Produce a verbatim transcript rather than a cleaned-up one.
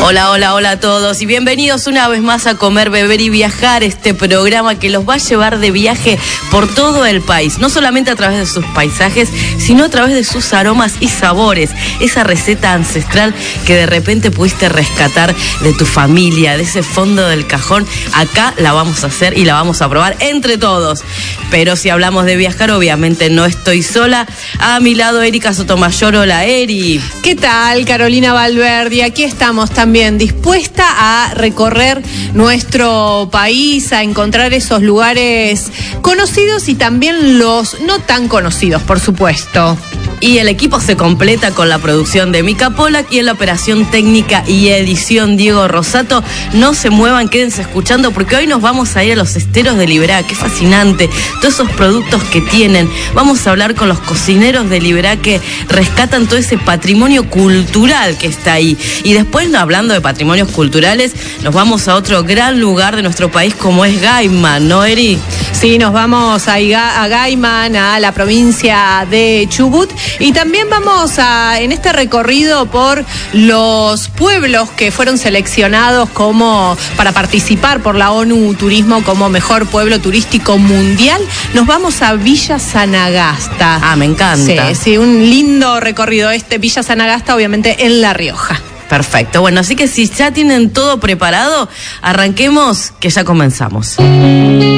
Hola, hola, hola a todos y bienvenidos una vez más a Comer, Beber y Viajar, este programa que los va a llevar de viaje por todo el país, no solamente a través de sus paisajes, sino a través de sus aromas y sabores, esa receta ancestral que de repente pudiste rescatar de tu familia, de ese fondo del cajón. Acá la vamos a hacer y la vamos a probar entre todos. Pero si hablamos de viajar, obviamente no estoy sola. A mi lado, Erika Sotomayor. Hola, Eri. ¿Qué tal, Carolina Valverde? Aquí estamos también dispuesta a recorrer nuestro país, a encontrar esos lugares conocidos y también los no tan conocidos, por supuesto. Y el equipo se completa con la producción de Mica Polak y en la operación técnica y edición Diego Rosato. No se muevan, quédense escuchando porque hoy nos vamos a ir a los esteros de Liberá. Qué fascinante, todos esos productos que tienen. Vamos a hablar con los cocineros de Liberá que rescatan todo ese patrimonio cultural que está ahí. Y después, hablando de patrimonios culturales, nos vamos a otro gran lugar de nuestro país como es Gaiman, ¿no, Eri? Sí, nos vamos a, Iga, a Gaiman, a la provincia de Chubut. Y también vamos a, en este recorrido por los pueblos que fueron seleccionados como para participar por la ONU Turismo como mejor pueblo turístico mundial, nos vamos a Villa Sanagasta. Ah, me encanta. Sí, sí, un lindo recorrido este, Villa Sanagasta, obviamente en La Rioja. Perfecto, bueno, así que si ya tienen todo preparado, arranquemos que ya comenzamos.